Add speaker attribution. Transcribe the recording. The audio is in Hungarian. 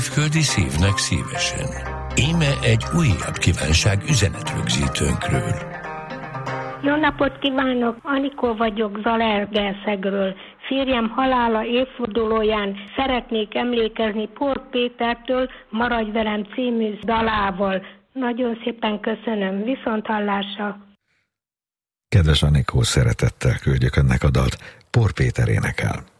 Speaker 1: Földi szívnek szívesen. Íme egy újabb kívánság üzenetrögzítőnkről.
Speaker 2: Jó napot kívánok! Anikó vagyok Zalaegerszegről. Férjem halála évfordulóján szeretnék emlékezni Pór Pétertől Maradj velem című dalával. Nagyon szépen köszönöm. Viszonthallásra!
Speaker 3: Kedves Anikó, szeretettel küldjük önnek a dalt. Pór Péter énekel.